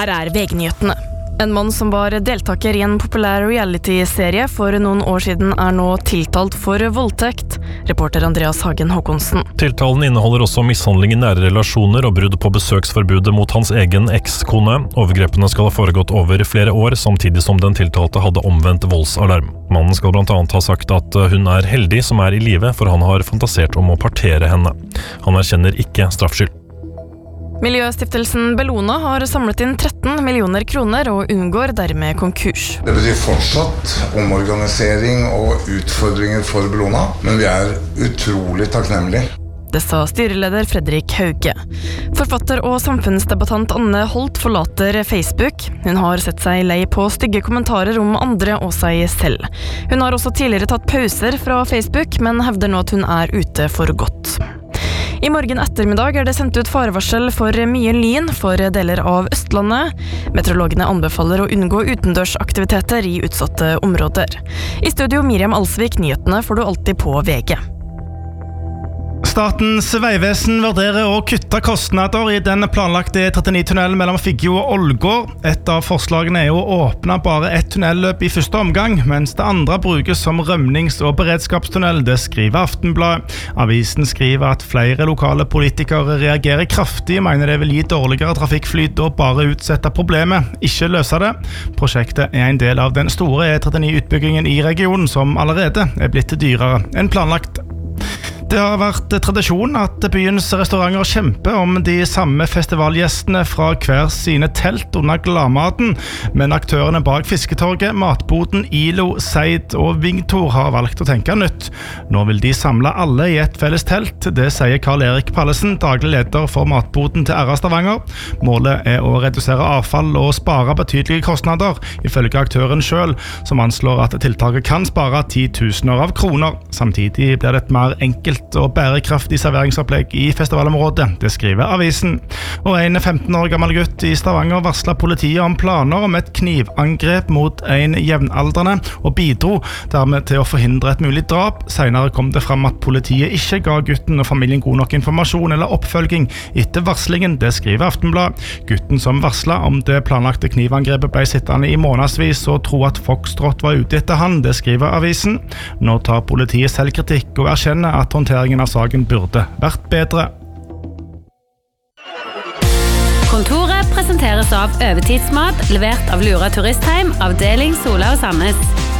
Her VG-nyhetene. En mann som var deltaker I en populær reality-serie for noen år siden nå tiltalt for voldtekt. Reporter Andreas Hagen Håkonsen. Tiltalen inneholder også mishandling I nære relasjoner og brudd på besøksforbudet mot hans egen ekskone. Overgrepene skal ha foregått over flere år, samtidig som den tiltalte hadde omvendt voldsalarm. Mannen skal blant annet ha sagt at hun heldig som I live, for han har fantasert om å partere henne. Han erkjenner ikke straffskyld. Miljøstiftelsen Bellona har samlet inn 13 millioner kroner og unngår dermed konkurs. Det betyr fortsatt omorganisering og utfordringer for Bellona, men vi utrolig takknemlige. Det sa styreleder Fredrik Hauge. Forfatter og samfunnsdebattant Anne Holt forlater Facebook. Hun har sett seg lei på stygge kommentarer om andre og seg selv. Hun har også tidligere tatt pauser fra Facebook, men hevder nå at hun ute for godt. I morgen ettermiddag det sendt ut farevarsel for mye lyn for deler av Østlandet. Meteorologene anbefaler å unngå utendørsaktiviteter I utsatte områder. I studio Miriam Alsvik, nyhetene får du alltid på VG. Statens Vegvesen vurderer å kutte kostnader I den planlagte 39-tunnelen mellom Figgjo og Ålgård. Et av forslagene å åpne bare ett tunnelløp I første omgang, mens det andre brukes som rømnings- og beredskapstunnel, det skriver Aftenbladet. Avisen skriver at flere lokale politikere reagerer kraftig, mener det vil gi dårligere trafikkflyt og bare utsette problemet, ikke løse det. Prosjektet en del av den store E39-utbyggingen I regionen, som allerede blitt dyrere enn planlagt. Det har vært tradisjon at byens restauranter kjemper om de samme festivalgjestene fra hver sine telt under gladmaten, men aktørene bak Fisketorget, Matboden, ILO, Seid og Vingtor har valgt å tenke nytt. Nå vil de samle alle I et felles telt, det sier Karl Erik Pallesen, daglig leder for Matboden til RA Stavanger. Målet å redusere avfall og spare betydelige kostnader, ifølge aktøren selv, som anslår at tiltaket kan spare 10 000 av kroner. Samtidig blir det et mer enkelt og bærekraftig serveringsopplegg I festivalområdet, det skriver avisen. Og en 15 år gammel gutt I Stavanger varslet politiet om planer om et knivangrep mot en jevnaldrende og bidro dermed til å forhindre et mulig drap. Senere kom det fram at politiet ikke ga gutten og familien god nok informasjon eller oppfølging etter varslingen, det skriver Aftenblad. Gutten som varslet om det planlagte knivangrepet ble sittende I månedsvis og tro at Foxtrot var ute etter han, det skriver avisen. Nå tar politiet selvkritikk og erkjenner at håndteringen av saken burde vært bedre. Kontoret presenteres av Øvertidsmat, levert av Lura Turistheim, avdeling Sola og Sandnes.